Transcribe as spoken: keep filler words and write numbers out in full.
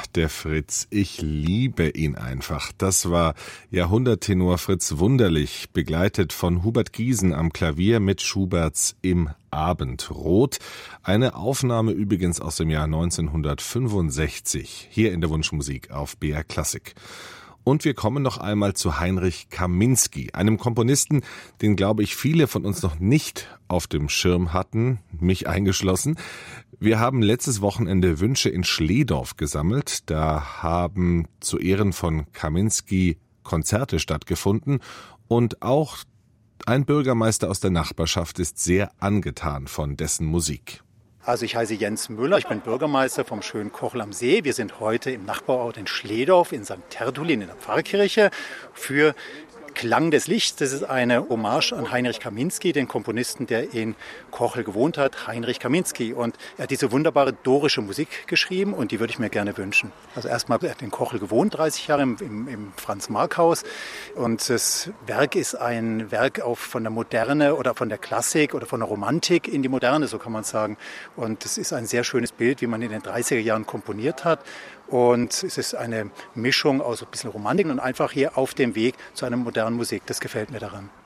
der Fritz. Ich liebe ihn einfach. Das war Jahrhunderttenor Fritz Wunderlich, begleitet von Hubert Giesen am Klavier mit Schuberts Im Abendrot. Eine Aufnahme übrigens aus dem Jahr neunzehnhundertfünfundsechzig, hier in der Wunschmusik auf B R Klassik. Und wir kommen noch einmal zu Heinrich Kaminski, einem Komponisten, den, glaube ich, viele von uns noch nicht auf dem Schirm hatten, mich eingeschlossen. Wir haben letztes Wochenende Wünsche in Schlehdorf gesammelt. Da haben zu Ehren von Kaminski Konzerte stattgefunden und auch ein Bürgermeister aus der Nachbarschaft ist sehr angetan von dessen Musik. Also ich heiße Jens Müller, ich bin Bürgermeister vom schönen Kochel am See. Wir sind heute im Nachbarort in Schlehdorf in Sankt Tertulin in der Pfarrkirche für Klang des Lichts. Das ist eine Hommage an Heinrich Kaminski, den Komponisten, der in Kochel gewohnt hat, Heinrich Kaminski. Und er hat diese wunderbare dorische Musik geschrieben und die würde ich mir gerne wünschen. Also erstmal, er hat in Kochel gewohnt, dreißig Jahre im, im, im Franz-Marc-Haus. Und das Werk ist ein Werk auf von der Moderne oder von der Klassik oder von der Romantik in die Moderne, so kann man sagen. Und es ist ein sehr schönes Bild, wie man in den dreißiger Jahren komponiert hat. Und es ist eine Mischung aus ein bisschen Romantik und einfach hier auf dem Weg zu einer modernen Musik. Das gefällt mir daran.